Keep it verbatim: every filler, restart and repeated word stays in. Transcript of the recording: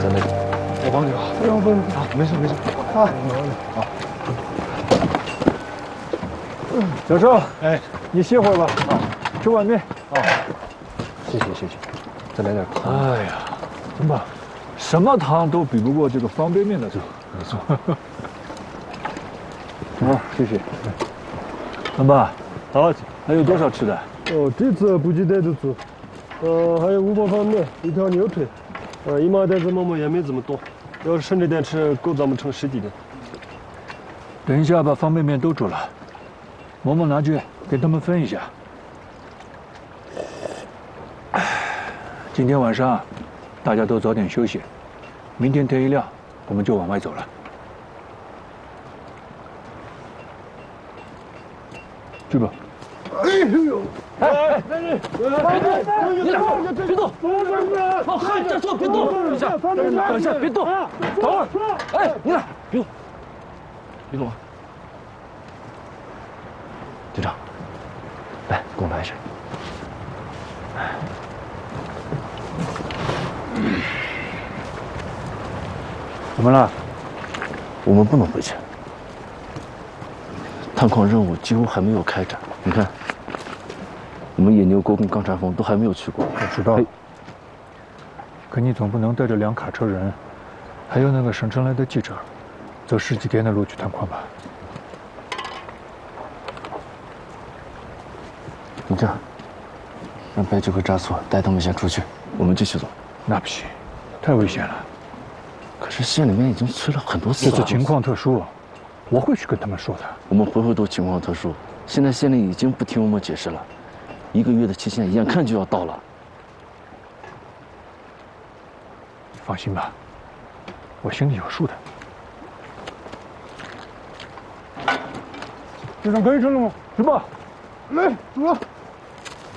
在那里。我帮你吧。 不用不用， 啊，没事没事。 啊， 好。 小赵， 哎， 你歇会儿吧。啊，吃碗面。 啊，谢谢谢谢。再来点汤。 哎呀，怎么，什么汤都比不过这个方便面的汤。 没错。 好，谢谢。老爸， 好， 还有多少吃的？ 哦，这次估计带得足。呃，还有五包方便面，一条牛腿。呃，一麻袋子馍馍也没这么多，要是省着点吃，够咱们撑十几天。 等一下把方便面都煮了，馍馍拿去给他们分一下。今天晚上大家都早点休息，明天天一亮我们就往外走了。去吧。 哎呦！ 哎哎，美女，你俩别动，好，嗨，站住，别动，等一下，等一下，别动，等会儿，哎，你俩别动，别动啊！ 队长，来，跟我来一声。 怎么了？ 我们不能回去。探矿任务几乎还没有开展，你看，我们野牛沟跟钢禅峰都还没有去过。 我知道，可你总不能带着两卡车人，还有那个省城来的记者，走十几天的路去探矿吧？ 你这样，让白菊和扎措带他们先出去，我们继续走。 那不行，太危险了。 可是县里面已经催了很多次了。 这次情况特殊，我会去跟他们说的。 我们回回都情况特殊，现在县里已经不听我们解释了，一个月的期限眼看就要到了。 放心吧，我心里有数的。 队长可以吃了吗？ 去吧。 来，走了。